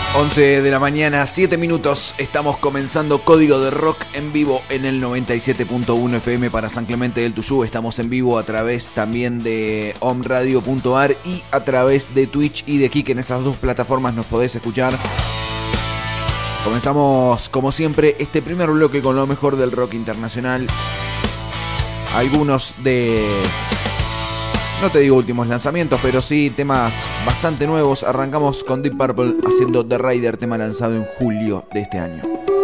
11 de la mañana, 7 minutos. Estamos comenzando Código de Rock en vivo en el 97.1 FM para San Clemente del Tuyú. Estamos en vivo a través también de omradio.ar y a través de Twitch y de Kik. En esas dos plataformas nos podés escuchar. Comenzamos, como siempre, este primer bloque con lo mejor del rock internacional. Algunos de... no te digo últimos lanzamientos, pero sí temas bastante nuevos. Arrancamos con Deep Purple haciendo The Rider, tema lanzado en julio de este año.